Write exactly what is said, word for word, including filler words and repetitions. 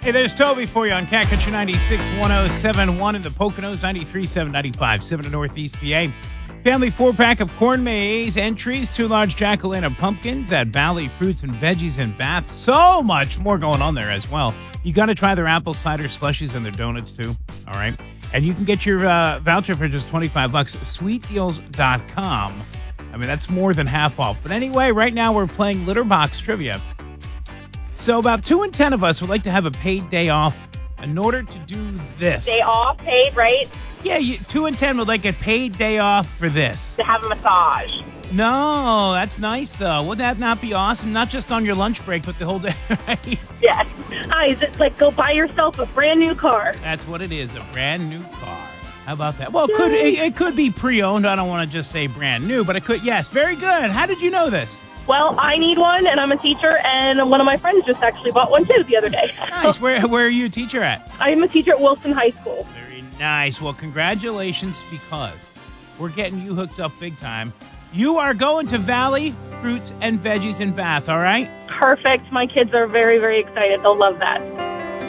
Hey, there's Toby for you on Cat Country ninety-six point one oh seven point one in the Poconos, ninety-three point seven, ninety-five point seven in Northeast P A. Family four-pack of corn maze entries, two large jack-o'-lantern pumpkins at Valley Fruits and Veggies in Bath. So much more going on there as well. You got to try their apple cider slushies and their donuts, too. All right? And you can get your uh, voucher for just twenty-five bucks at sweet deals dot com. I mean, that's more than half off. But anyway, right now we're playing Litter Box Trivia. So about two in ten of us would like to have a paid day off in order to do this. Day off, paid, right? Yeah, you, two in ten would like a paid day off for this. To have a massage. No, that's nice, though. Would that not be awesome? Not just on your lunch break, but the whole day, right? Yes. Hi, is it like go buy yourself a brand new car? That's what it is, a brand new car. How about that? Well, it could, it, it could be pre-owned. I don't want to just say brand new, but it could. Yes, very good. How did you know this? Well, I need one, and I'm a teacher, and one of my friends just actually bought one, too, the other day. Nice. Where, where are you a teacher at? I'm a teacher at Wilson High School. Very nice. Well, congratulations, because we're getting you hooked up big time. You are going to Valley Fruits and Veggies in Bath, all right? Perfect. My kids are very, very excited. They'll love that.